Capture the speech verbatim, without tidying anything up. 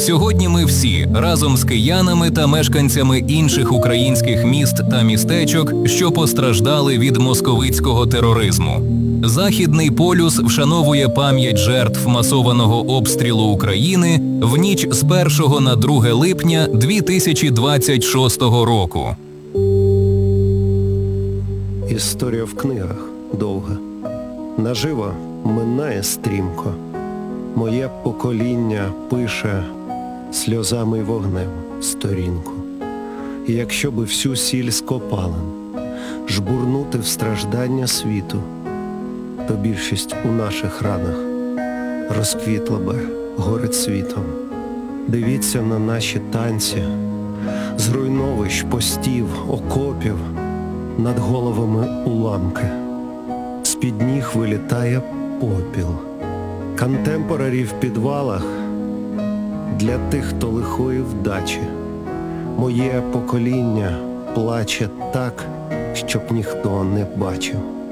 Сьогодні ми всі, разом з киянами та мешканцями інших українських міст та містечок, що постраждали від московицького тероризму. Західний полюс вшановує пам'ять жертв масованого обстрілу України в ніч з першого на друге липня дві тисячі двадцять шостого року. Історія в книгах довга, наживо минає стрімко. Моє покоління пише сльозами й вогнем сторінку. І якщо би всю сіль з копалин жбурнути в страждання світу, то більшість у наших ранах розквітла би горить світом. Дивіться на наші танці, з руйновищ, постів, окопів, над головами уламки. З-під ніг вилітає попіл. Контемпорарі в підвалах для тих, хто лихої вдачі. Моє покоління плаче так, щоб ніхто не бачив.